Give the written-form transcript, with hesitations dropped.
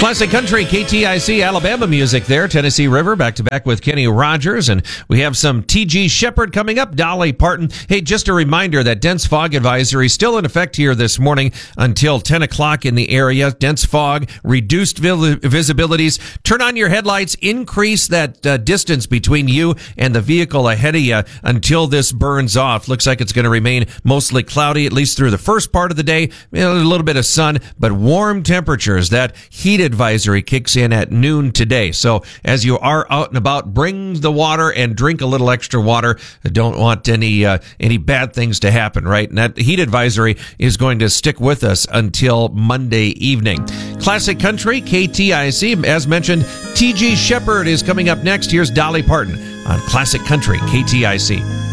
Classic Country, KTIC, Alabama music there. Tennessee River, back-to-back with Kenny Rogers. And we have some T.G. Shepherd coming up, Dolly Parton. Hey, just a reminder that dense fog advisory is still in effect here this morning until 10 o'clock in the area. Dense fog, reduced visibilities. Turn on your headlights, increase that distance between you and the vehicle ahead of you until this burns off. Looks like it's going to remain mostly cloudy, at least through the first part of the day. A little bit of sun, but warm temperatures. That heat advisory kicks in at noon today. So as you are out and about, bring the water and drink a little extra water. Don't want any bad things to happen, right? And that heat advisory is going to stick with us until Monday evening. Classic Country, KTIC. As mentioned, T.G. Shepherd is coming up next. Here's Dolly Parton on Classic Country, KTIC.